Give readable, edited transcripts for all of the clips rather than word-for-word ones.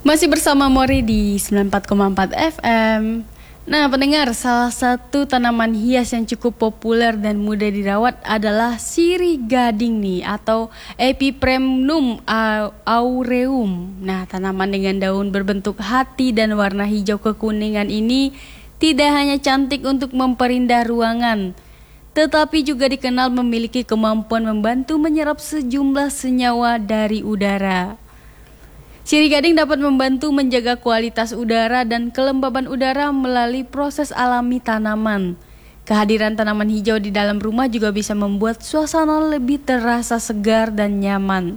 Masih bersama Mori di 94,4 FM. Nah, pendengar, salah satu tanaman hias yang cukup populer dan mudah dirawat adalah sirih gading nih, atau Epipremnum aureum. Nah, tanaman dengan daun berbentuk hati dan warna hijau kekuningan ini tidak hanya cantik untuk memperindah ruangan, tetapi juga dikenal memiliki kemampuan membantu menyerap sejumlah senyawa dari udara. Sirih gading dapat membantu menjaga kualitas udara dan kelembaban udara melalui proses alami tanaman. Kehadiran tanaman hijau di dalam rumah juga bisa membuat suasana lebih terasa segar dan nyaman.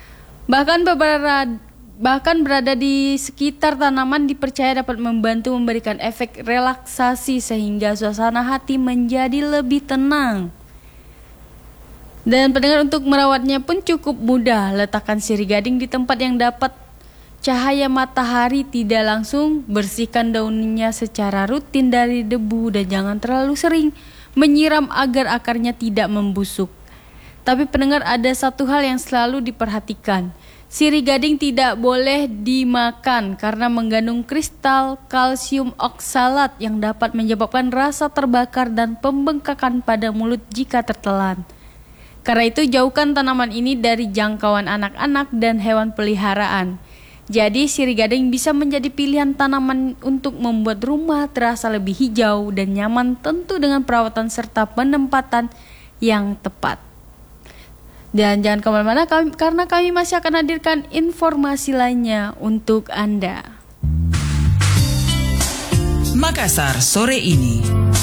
Bahkan berada di sekitar tanaman dipercaya dapat membantu memberikan efek relaksasi sehingga suasana hati menjadi lebih tenang. Dan pendengar, untuk merawatnya pun cukup mudah. Letakkan sirih gading di tempat yang dapat cahaya matahari tidak langsung, bersihkan daunnya secara rutin dari debu dan jangan terlalu sering menyiram agar akarnya tidak membusuk. Tapi pendengar, ada satu hal yang selalu diperhatikan. Sirih gading tidak boleh dimakan karena mengandung kristal kalsium oksalat yang dapat menyebabkan rasa terbakar dan pembengkakan pada mulut jika tertelan. Karena itu jauhkan tanaman ini dari jangkauan anak-anak dan hewan peliharaan. Jadi sirih gading bisa menjadi pilihan tanaman untuk membuat rumah terasa lebih hijau dan nyaman, tentu dengan perawatan serta penempatan yang tepat. Dan jangan kemana-mana karena kami masih akan hadirkan informasi lainnya untuk Anda. Makassar sore ini.